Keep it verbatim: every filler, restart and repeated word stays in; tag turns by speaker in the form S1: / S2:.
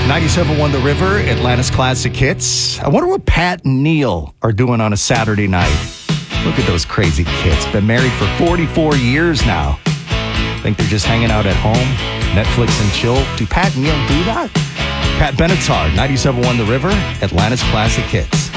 S1: ninety-seven point one The River, Atlanta's Classic Hits. I wonder what Pat and Neil are doing on a Saturday night. Look at those crazy kids. Been married for forty-four years now. Think they're just hanging out at home, Netflix and chill. Do Pat and Neil do that? Pat Benatar, ninety-seven point one The River, Atlanta's Classic Hits.